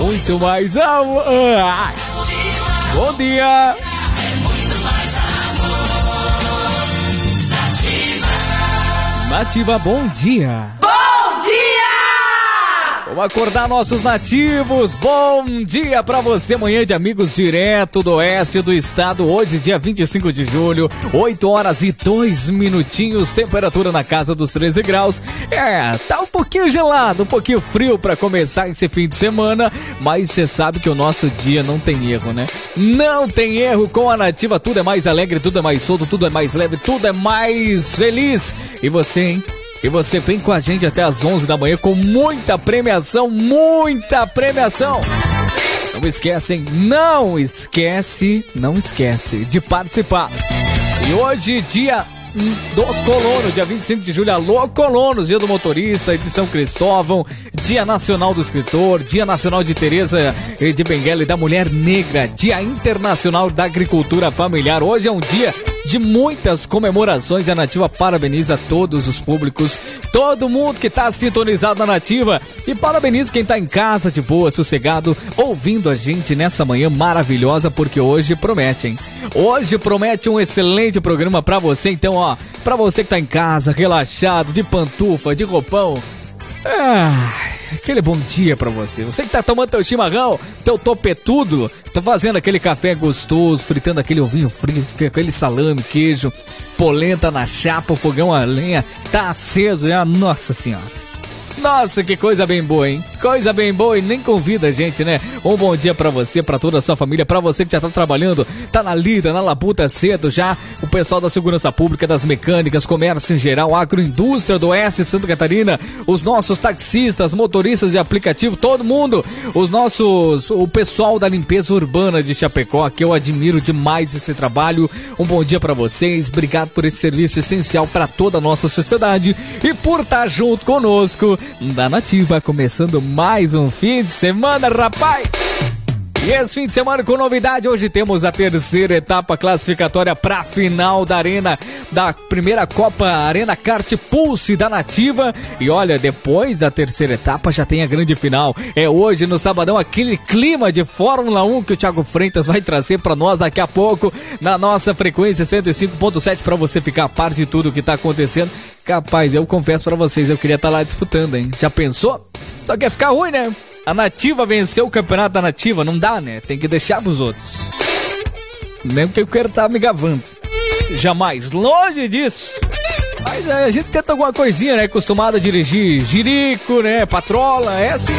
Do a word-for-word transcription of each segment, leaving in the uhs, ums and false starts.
muito mais amor. Bom dia. Nativa, bom dia. Bom dia! Vamos acordar nossos nativos. Bom dia pra você, manhã de amigos direto do oeste do estado. Hoje, dia vinte e cinco de julho, oito horas e dois minutinhos. Temperatura na casa dos treze graus. É, tá um pouquinho gelado, um pouquinho frio pra começar esse fim de semana. Mas você sabe que o nosso dia não tem erro, né? Não tem erro com a Nativa. Tudo é mais alegre, tudo é mais solto, tudo é mais leve, tudo é mais feliz. E você, hein? E você vem com a gente até as onze da manhã com muita premiação, muita premiação. Não esquece, hein? Não esquece, não esquece de participar. E hoje, dia do colono, dia vinte e cinco de julho, alô colonos, dia do motorista de São Cristóvão, dia nacional do escritor, dia nacional de Teresa de Benguela e da mulher negra, dia internacional da agricultura familiar. Hoje é um dia de muitas comemorações. A Nativa parabeniza todos os públicos, todo mundo que tá sintonizado na Nativa, e parabeniza quem tá em casa de boa, sossegado, ouvindo a gente nessa manhã maravilhosa, porque hoje promete, hein? Hoje promete um excelente programa pra você. Então, ó, pra você que tá em casa, relaxado, de pantufa, de roupão, ah, aquele bom dia pra você. Você que tá tomando teu chimarrão, teu topetudo, tá fazendo aquele café gostoso, fritando aquele ovinho frito, aquele salame, queijo, polenta na chapa, o fogão a lenha tá aceso, já, nossa senhora. Nossa, que coisa bem boa, hein? Coisa bem boa, e nem convida a gente, né? Um bom dia pra você, pra toda a sua família, pra você que já tá trabalhando, tá na lida, na labuta cedo já, o pessoal da segurança pública, das mecânicas, comércio em geral, agroindústria do Oeste Santa Catarina, os nossos taxistas, motoristas de aplicativo, todo mundo, os nossos, o pessoal da limpeza urbana de Chapecó, que eu admiro demais esse trabalho. Um bom dia pra vocês, obrigado por esse serviço essencial pra toda a nossa sociedade e por estar junto conosco da Nativa, começando mais um fim de semana, rapaz! E esse fim de semana com novidade, hoje temos a terceira etapa classificatória para a final da Arena, da primeira Copa Arena Kart Pulse da Nativa. E olha, depois da terceira etapa já tem a grande final. É hoje no sabadão, aquele clima de Fórmula um que o Thiago Freitas vai trazer para nós daqui a pouco na nossa frequência cento e cinco ponto sete para você ficar a par de tudo que tá acontecendo. Capaz, eu confesso para vocês, eu queria estar lá disputando, hein? Já pensou? Só que ia ficar ruim, né? A Nativa venceu o campeonato da Nativa, não dá, né? Tem que deixar pros outros. Mesmo que eu quero estar me gavando. Jamais, longe disso. Mas a gente tenta alguma coisinha, né? Acostumado a dirigir jirico, né? Patrola, é assim.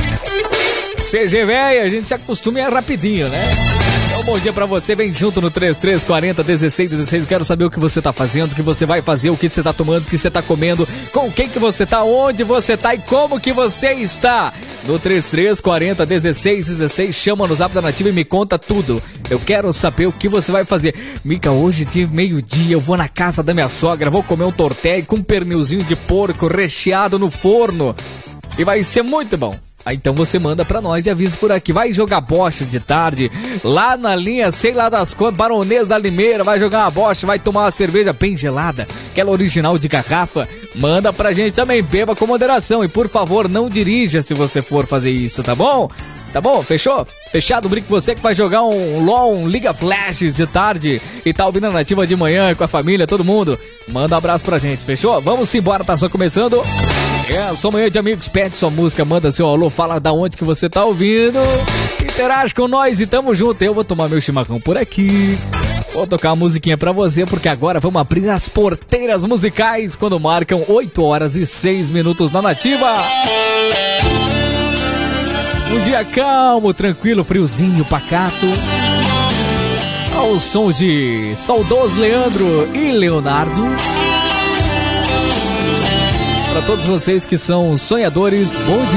C G velho, a gente se acostuma e é rapidinho, né? Então, bom dia pra você, vem junto no trinta e três, quarenta, dezesseis, dezesseis. Eu quero saber o que você tá fazendo, o que você vai fazer, o que você tá tomando, o que você tá comendo, com quem que você tá, onde você tá e como que você está. No trinta e três, quarenta, dezesseis, dezesseis, chama no Zap da Nativa e me conta tudo. Eu quero saber o que você vai fazer. Mica, hoje de meio-dia eu vou na casa da minha sogra, vou comer um tortelho com um pernilzinho de porco recheado no forno. E vai ser muito bom. Ah, então você manda pra nós e avisa por aqui. Vai jogar bocha de tarde, lá na linha, sei lá das quantas, Baronesa da Limeira, vai jogar uma bocha, vai tomar uma cerveja bem gelada, aquela original de garrafa. Manda pra gente também, beba com moderação e por favor não dirija se você for fazer isso, tá bom? Tá bom? Fechou? Fechado? Brinco com você que vai jogar um LOL, um League of Legends de tarde e tá ouvindo a Nativa de manhã com a família, todo mundo. Manda um abraço pra gente, fechou? Vamos embora, tá só começando. É, sou manhã de amigos, pede sua música, manda seu alô, fala da onde que você tá ouvindo, interage com nós e tamo junto. Eu vou tomar meu chimarrão por aqui, vou tocar uma musiquinha pra você, porque agora vamos abrir as porteiras musicais quando marcam oito horas e seis minutos na Nativa. Um dia calmo, tranquilo, friozinho, pacato, ao som de saudoso Leandro e Leonardo. Para todos vocês que são sonhadores, bom dia.